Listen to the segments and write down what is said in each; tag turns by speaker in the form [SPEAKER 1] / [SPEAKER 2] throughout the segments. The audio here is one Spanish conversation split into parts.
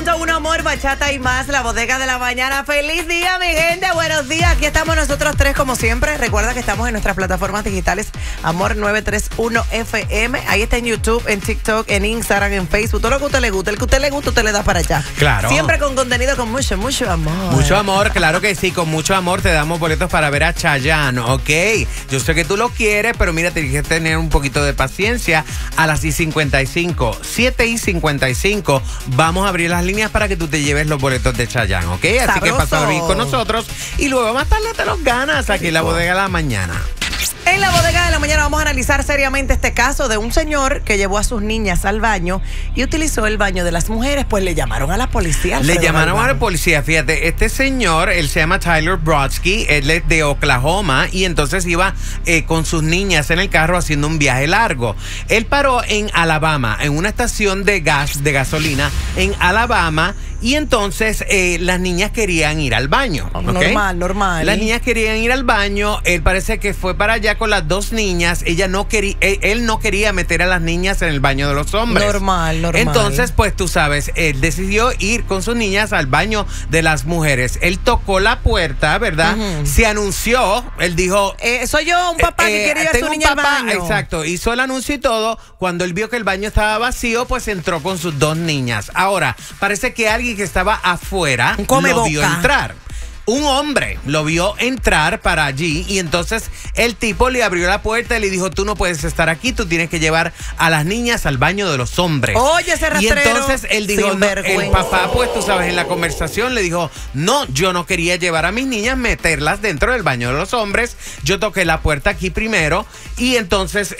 [SPEAKER 1] 93.1 Amor, Bachata y más, la bodega de la mañana. ¡Feliz día, mi gente! Buenos días, aquí estamos nosotros tres como siempre. Recuerda que estamos en nuestras plataformas digitales Amor 931 FM. Ahí está en YouTube, en TikTok, en Instagram, en Facebook. Todo lo que a usted le guste. El que a usted le gusta, usted le da para allá.
[SPEAKER 2] Claro.
[SPEAKER 1] Siempre con contenido con mucho, mucho amor.
[SPEAKER 2] Mucho amor, claro que sí. Con mucho amor te damos boletos para ver a Chayanne, ¿ok? Yo sé que tú lo quieres, pero mira, tienes que tener un poquito de paciencia. A las 7:55 vamos a abrir las líneas para que tú te lleves los boletos de Chayanne, ¿ok? Así
[SPEAKER 1] Sabroso.
[SPEAKER 2] que pasa a venir con nosotros y luego más tarde te los ganas aquí en la bodega de la mañana.
[SPEAKER 1] En la bodega de la mañana vamos a analizar seriamente este caso de un señor que llevó a sus niñas al baño y utilizó el baño de las mujeres. Pues le llamaron a la policía.
[SPEAKER 2] Le llamaron a la policía. Fíjate, este señor, él se llama Tyler Brodsky, él es de Oklahoma y entonces iba con sus niñas en el carro haciendo un viaje largo. Él paró en Alabama, en una estación de gasolina en Alabama. Y entonces las niñas querían ir al baño. ¿Okay?
[SPEAKER 1] Normal.
[SPEAKER 2] Las niñas querían ir al baño. Él parece que fue para allá con las dos niñas. Él no quería meter a las niñas en el baño de los hombres.
[SPEAKER 1] Normal.
[SPEAKER 2] Entonces, pues tú sabes, él decidió ir con sus niñas al baño de las mujeres. Él tocó la puerta, ¿verdad? Se anunció. Él dijo...
[SPEAKER 1] soy yo, un papá que quiere llevar a su niña al baño.
[SPEAKER 2] Exacto. Hizo el anuncio y todo. Cuando él vio que el baño estaba vacío, pues entró con sus dos niñas. Ahora, parece que alguien que estaba afuera lo vio entrar. Un hombre lo vio entrar para allí y entonces el tipo le abrió la puerta y le dijo, tú no puedes estar aquí, tú tienes que llevar a las niñas al baño de los hombres.
[SPEAKER 1] Oye, ese rastrero.
[SPEAKER 2] Y entonces él dijo, no, el papá, pues tú sabes, en la conversación le dijo, no, yo no quería llevar a mis niñas, meterlas dentro del baño de los hombres. Yo toqué la puerta aquí primero y entonces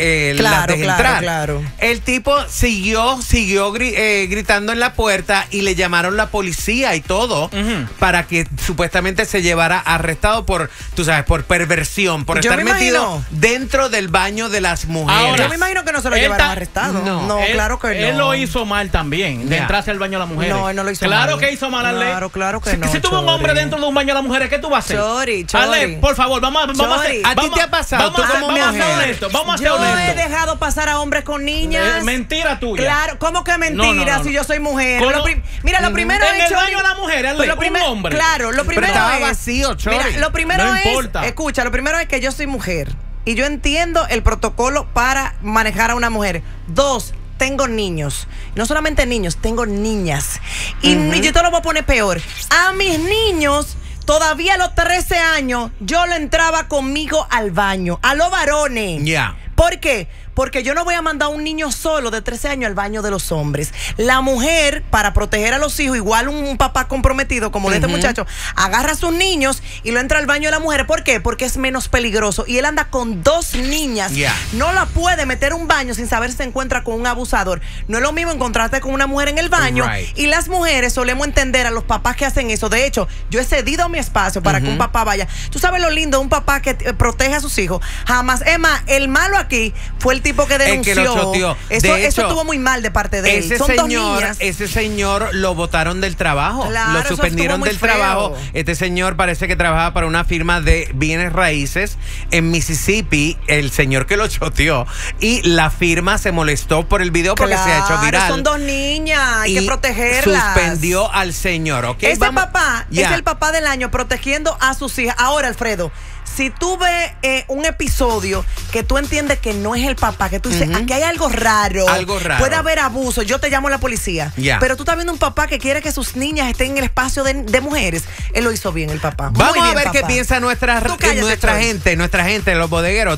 [SPEAKER 2] las dejé entrar.
[SPEAKER 1] Claro.
[SPEAKER 2] El tipo siguió gritando en la puerta y le llamaron la policía y todo para que supuestamente se llevara arrestado por, tú sabes, por perversión, por estar metido dentro del baño de las mujeres.
[SPEAKER 1] Ahora, yo me imagino que no se lo llevaron arrestado. No, claro que no.
[SPEAKER 3] Él lo hizo mal también, de entrarse al baño de las mujeres.
[SPEAKER 1] No, él no lo hizo
[SPEAKER 3] mal. Claro que hizo mal, Ale.
[SPEAKER 1] Claro que no.
[SPEAKER 3] Si tuvo un hombre dentro de un baño de las mujeres, ¿qué tú vas a hacer?
[SPEAKER 1] Chori.
[SPEAKER 3] Ale, por favor, vamos a hacer.
[SPEAKER 2] ¿A ti te ha pasado?
[SPEAKER 3] Vamos a ser honestos.
[SPEAKER 1] Yo he dejado pasar a hombres con niñas.
[SPEAKER 3] Mentira tuya.
[SPEAKER 1] Claro, ¿cómo que mentira? No. Si yo soy mujer. Mira, lo primero es...
[SPEAKER 3] En el baño de la mujer, Ale, un hombre.
[SPEAKER 1] Claro, lo primero es... Mira, lo primero
[SPEAKER 3] no
[SPEAKER 1] es,
[SPEAKER 3] importa.
[SPEAKER 1] Escucha, lo primero es que yo soy mujer y yo entiendo el protocolo para manejar a una mujer. 2, tengo niños. No solamente niños, tengo niñas. Y yo te lo voy a poner peor. A mis niños, todavía a los 13 años, yo lo entraba conmigo al baño. A los varones.
[SPEAKER 2] Ya.
[SPEAKER 1] ¿Por qué? Porque yo no voy a mandar a un niño solo de 13 años al baño de los hombres. La mujer, para proteger a los hijos, igual un papá comprometido como de este muchacho, agarra a sus niños y lo entra al baño de la mujer. ¿Por qué? Porque es menos peligroso. Y él anda con 2 niñas. No la puede meter a un baño sin saber si se encuentra con un abusador. No es lo mismo encontrarte con una mujer en el baño. Y las mujeres solemos entender a los papás que hacen eso. De hecho, yo he cedido mi espacio para que un papá vaya. Tú sabes lo lindo de un papá que protege a sus hijos. Jamás. Emma, el malo aquí fue el tipo que denunció.
[SPEAKER 2] El que lo choteó.
[SPEAKER 1] Eso
[SPEAKER 2] hecho,
[SPEAKER 1] estuvo muy mal de parte de él. Son 2 niñas.
[SPEAKER 2] Ese señor lo botaron del trabajo.
[SPEAKER 1] Claro,
[SPEAKER 2] lo suspendieron del trabajo. Este señor parece que trabajaba para una firma de bienes raíces en Mississippi. El señor que lo choteó. Y la firma se molestó por el video porque se ha hecho viral.
[SPEAKER 1] Son 2 niñas. Hay que protegerlas.
[SPEAKER 2] Suspendió al señor. ¿Okay?
[SPEAKER 1] Ese papá es el papá del año protegiendo a sus hijas. Ahora, Alfredo, si tú ves un episodio que tú entiendes que no es el papá, que tú dices, aquí hay algo raro. Puede haber abuso, yo te llamo a la policía. Pero tú estás viendo un papá que quiere que sus niñas estén en el espacio de mujeres. Él lo hizo bien, el papá.
[SPEAKER 2] Vamos a ver qué piensa nuestra gente, los bodegueros.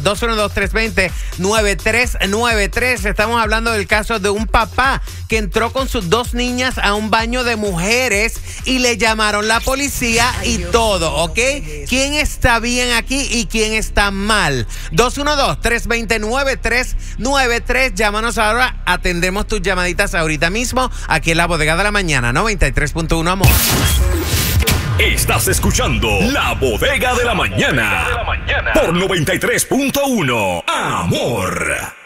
[SPEAKER 2] 212-320-9393. Estamos hablando del caso de un papá que entró con sus 2 niñas a un baño de mujeres y le llamaron la policía y todo, ¿ok? ¿Quién está bien aquí y quién está mal? 212-320-9393. Llámanos ahora, atendemos tus llamaditas ahorita mismo aquí en la bodega de la mañana, 93.1 Amor.
[SPEAKER 4] Estás escuchando La Bodega de la Mañana por 93.1 Amor.